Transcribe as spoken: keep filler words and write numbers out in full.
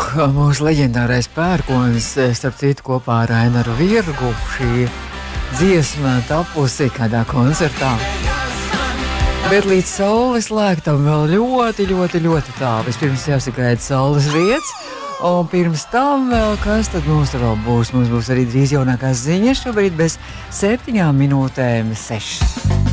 mūsu leģendārais pērkonis, starp citu, kopā ar Ainaru Virgu. Šī dziesma tapusi kādā koncertā. Bet līdz saules lēktam vēl ļoti, ļoti, ļoti tālu. Vispirms jāsagaida saules vietas, un pirms tam vēl kas tad mums vēl būs? Mums būs arī drīz jaunākās ziņas, šobrīd bez septiņām minūtēm sešas.